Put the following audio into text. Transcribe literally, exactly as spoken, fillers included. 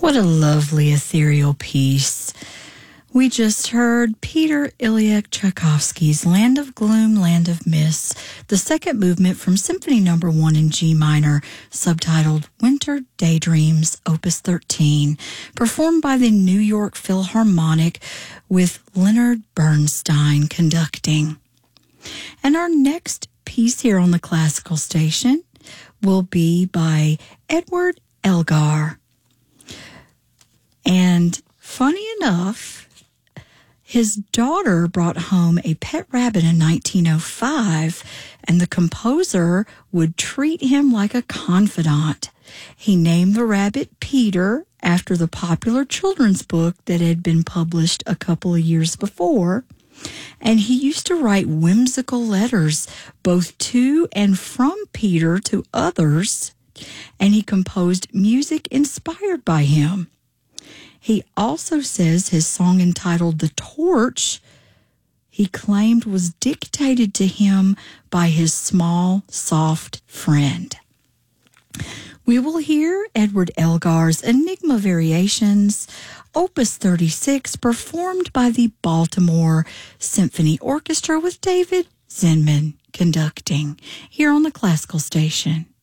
What a lovely ethereal piece. We just heard Peter Ilyich Tchaikovsky's Land of Gloom, Land of Mist, the second movement from Symphony Number One in G minor, subtitled Winter Daydreams, Opus thirteen, performed by the New York Philharmonic with Leonard Bernstein conducting. And our next piece here on the classical station will be by Edward Elgar. And funny enough, his daughter brought home a pet rabbit in nineteen oh five, and the composer would treat him like a confidant. He named the rabbit Peter after the popular children's book that had been published a couple of years before, and he used to write whimsical letters both to and from Peter to others, and he composed music inspired by him. He also says his song entitled The Torch, he claimed was dictated to him by his small, soft friend. We will hear Edward Elgar's Enigma Variations, Opus thirty-six, performed by the Baltimore Symphony Orchestra with David Zinman conducting, here on the classical station.